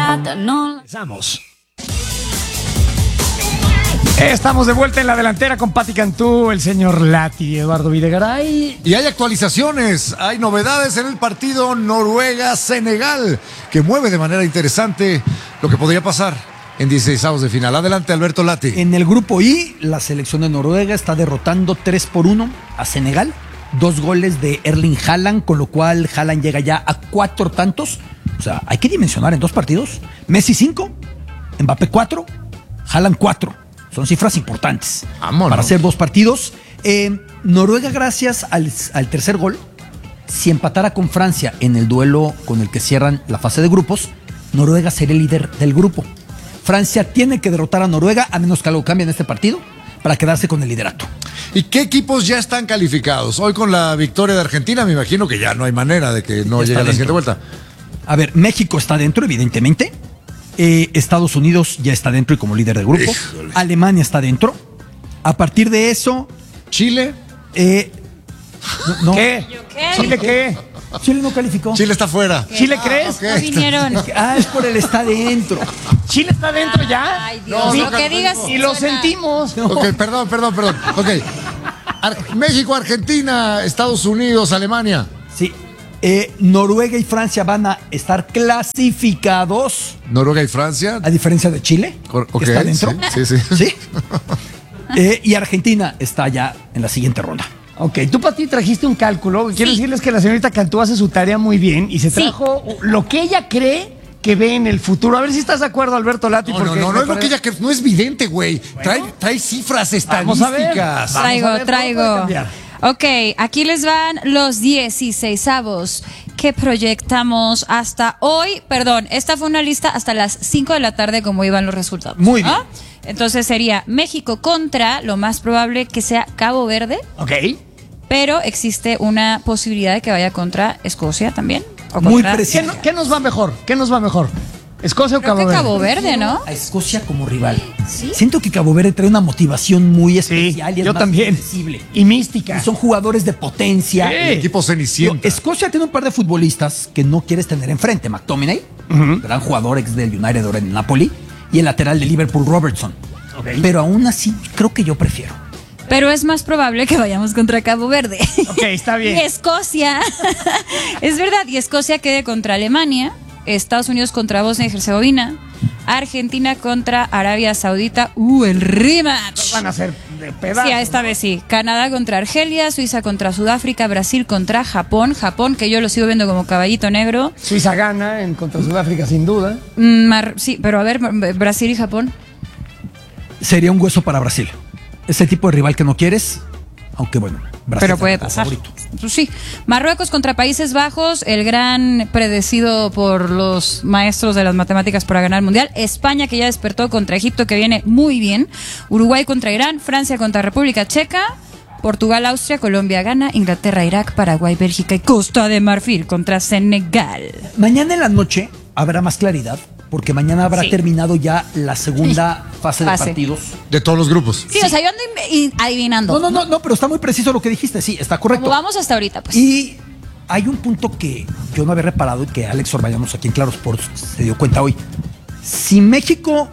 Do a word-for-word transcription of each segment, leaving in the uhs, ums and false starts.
plata no... Empezamos. Estamos de vuelta en la delantera con Pati Cantú, el señor Lati, Eduardo Videgaray. Y hay actualizaciones, hay novedades en el partido Noruega-Senegal, que mueve de manera interesante lo que podría pasar en dieciseisavos de final. Adelante, Alberto Lati. En el grupo I, la selección de Noruega está derrotando tres por uno a Senegal. Dos goles de Erling Haaland, con lo cual Haaland llega ya a cuatro tantos. O sea, hay que dimensionar en dos partidos. Messi cinco, Mbappé cuatro, Haaland cuatro. Son cifras importantes. Vámonos. Para hacer dos partidos. Eh, Noruega, gracias al, al tercer gol, si empatara con Francia en el duelo con el que cierran la fase de grupos, Noruega sería el líder del grupo. Francia tiene que derrotar a Noruega, a menos que algo cambie en este partido, para quedarse con el liderato. ¿Y qué equipos ya están calificados? Hoy con la victoria de Argentina, me imagino que ya no hay manera de que no Ya llegue a la está siguiente dentro. vuelta. A ver, México está dentro, evidentemente. Eh, Estados Unidos ya está dentro y como líder del grupo. Híjole. Alemania está dentro. A partir de eso, Chile. eh, no, no. ¿Qué? ¿Qué? ¿Chile qué? Chile no calificó. Chile está fuera. ¿Chile crees? ok. No vinieron. Ah, es por el está dentro. ¿Chile está dentro ya? Ay, Dios, No, lo no, que digas. Y lo suena- sentimos. Ok, perdón, perdón, perdón. Ok. Ar- México, Argentina, Estados Unidos, Alemania. Sí. Eh, Noruega y Francia van a estar clasificados, Noruega y Francia. a diferencia de Chile, Cor- que ok, está dentro. sí, sí, sí. ¿Sí? Eh, y Argentina está ya en la siguiente ronda. Ok, tú, Pati, trajiste un cálculo. Quiero Sí. decirles que la señorita Cantú hace su tarea muy bien y se Sí. trajo lo que ella cree que ve en el futuro. A ver si estás de acuerdo, Alberto Lati. No, no, porque no, no me es lo que parece- ella que no es vidente, güey. Trae, trae cifras Vamos a ver. estadísticas. Vamos Traigo, a ver, todo traigo. puede cambiar. Ok, aquí les van los dieciseisavos que proyectamos hasta hoy. Perdón, esta fue una lista hasta las cinco de la tarde como iban los resultados. Muy bien. ¿Ah? Entonces sería México contra, lo más probable que sea Cabo Verde, Ok. pero existe una posibilidad de que vaya contra Escocia también. O Muy contra- preciso. ¿Qué, no- qué nos va mejor? ¿Qué nos va mejor? ¿Escocia o Creo Cabo que Verde? Cabo Verde, ¿no? A Escocia como rival. Sí. Siento que Cabo Verde trae una motivación muy Sí, especial y es yo más también. accesible. Y mística. Y son jugadores de potencia. Sí. El equipo Digo, Cenicienta. Escocia tiene un par de futbolistas que no quieres tener enfrente. McTominay, gran jugador ex del United ahora en Napoli, y el lateral de Liverpool, Robertson. Ok. Pero aún así, creo que yo prefiero. Pero es más probable que vayamos contra Cabo Verde. Ok, está bien. Y Escocia, es verdad, y Escocia quede contra Alemania, Estados Unidos contra Bosnia y Herzegovina, Argentina contra Arabia Saudita, uh, el rematch. Van a ser de pedazo. Sí, esta vez sí. Canadá contra Argelia, Suiza contra Sudáfrica, Brasil contra Japón, Japón que yo lo sigo viendo como caballito negro. Suiza gana en contra Sudáfrica, sin duda. Mm, Mar- sí, pero a ver, Brasil y Japón. Sería un hueso para Brasil. Ese tipo de rival que no quieres, aunque bueno, Brasil Pero puede es el pasar. favorito. Pues sí. Marruecos contra Países Bajos, el gran predecido por los maestros de las matemáticas para ganar el mundial. España, que ya despertó, contra Egipto, que viene muy bien. Uruguay contra Irán, Francia contra República Checa. Portugal, Austria, Colombia, Ghana, Inglaterra, Irak, Paraguay, Bélgica y Costa de Marfil contra Senegal. Mañana en la noche habrá más claridad, porque mañana habrá Sí. terminado ya la segunda fase de Fase. partidos. De todos los grupos. Sí, o sea, yo ando in- adivinando. No, no, no, no, pero está muy preciso lo que dijiste, sí, está correcto. Como vamos hasta ahorita, pues. Y hay un punto que yo no había reparado y que Alex Orbañanos aquí en Claro Sports se dio cuenta hoy. Si México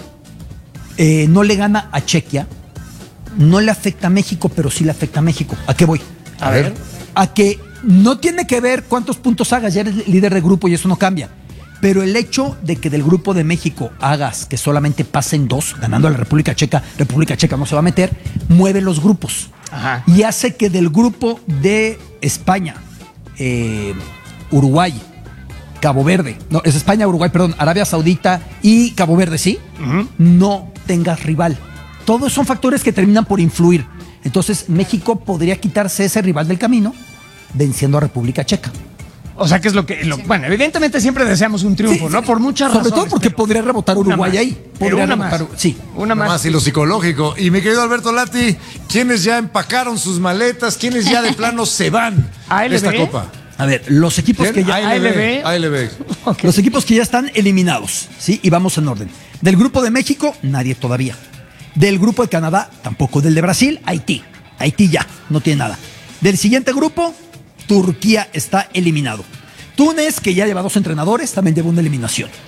eh, no le gana a Chequia, no le afecta a México, pero sí le afecta a México. ¿A qué voy? A ver. A que no tiene que ver cuántos puntos hagas, ya eres líder de grupo y eso no cambia. Pero el hecho de que del grupo de México hagas que solamente pasen dos, ganando a la República Checa, República Checa no se va a meter, mueve los grupos. Ajá. Y hace que del grupo de España, eh, Uruguay, Cabo Verde, no, es España, Uruguay, perdón, Arabia Saudita y Cabo Verde, ¿sí? No tengas rival. Todos son factores que terminan por influir. Entonces, México podría quitarse ese rival del camino venciendo a República Checa. O sea, que es lo que. Lo, bueno, evidentemente siempre deseamos un triunfo, Sí, ¿no? sí. Por muchas Sobre razones. todo porque pero podría rebotar una Uruguay más. ahí. Pero Podría una rebotar, más. sí. Una más. Más y lo psicológico. Y mi querido Alberto Lati, ¿quiénes ya empacaron sus maletas? ¿Quiénes ya de plano se van A L B? de esta copa? A ver, los equipos ¿Quién? que ya A L B. A L B. Ok. los equipos que ya están eliminados, ¿sí? Y vamos en orden. Del grupo de México, nadie todavía. Del grupo de Canadá, tampoco. Del de Brasil, Haití. Haití ya, no tiene nada. Del siguiente grupo, Turquía está eliminado. Túnez, que ya lleva dos entrenadores, también lleva una eliminación.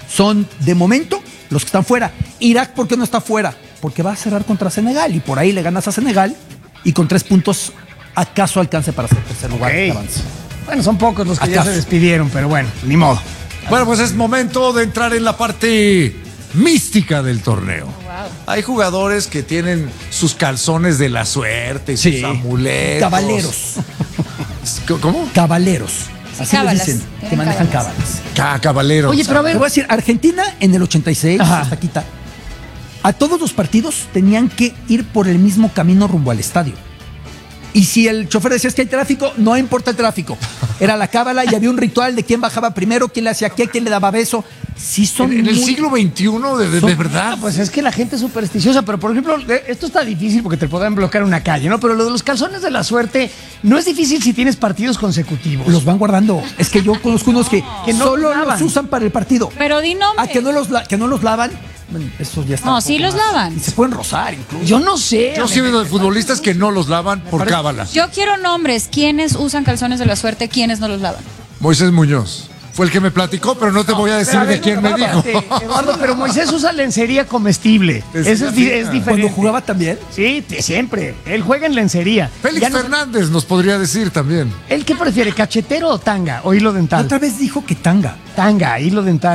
son de momento los que están fuera. Irak, ¿por qué no está fuera? Porque va a cerrar contra Senegal y por ahí le ganas a Senegal y con tres puntos acaso alcance para ser tercer lugar. Ok. Avance. Bueno, son pocos los que ya ¿Acaso? se despidieron, pero bueno, ni modo. Bueno, pues es momento de entrar en la parte mística del torneo. Hay jugadores que tienen sus calzones de la suerte, sus Sí. amuletos. Cabaleros. ¿Cómo? Cabaleros. Así cábalas. les dicen, Tienen que manejan cábalas. cábalas. Ca- Caballero. Oye, pero a Te ver, voy a decir, Argentina en el ochenta y seis, Ajá. hasta quita, a todos los partidos tenían que ir por el mismo camino rumbo al estadio. Y si el chofer decía es que hay tráfico, no importa el tráfico. Era la cábala y había un ritual de quién bajaba primero, quién le hacía qué, quién le daba beso. Sí son en, en el muy- siglo veintiuno, de, de- son- de verdad. pues es que la gente es supersticiosa, pero por ejemplo, de- esto está difícil porque te podrán bloquear una calle, ¿no? Pero lo de los calzones de la suerte no es difícil si tienes partidos consecutivos. Los van guardando. Es que yo conozco unos que, Que no solo lavan. los usan para el partido. Pero di nombre. A que no los, la- que no los lavan, bueno, eso ya está. No, un sí poco los más. lavan. Y se pueden rozar incluso. Yo no sé. Yo sí he visto de futbolistas que no los lavan por cábala. Yo quiero nombres. ¿Quiénes usan calzones de la suerte? ¿Quiénes no los lavan? Moisés Muñoz fue el que me platicó, pero no te voy a decir Pero a de ver, quién no, me dijo. espérate, Eduardo, pero Moisés usa lencería comestible. Es Eso es, di- es cierto. diferente. Cuando jugaba también. Sí, t- siempre. Él juega en lencería. Félix Ya no- Fernández nos podría decir también. ¿Él qué prefiere, cachetero o tanga? O hilo dental. Otra vez dijo que tanga. Tanga, hilo dental.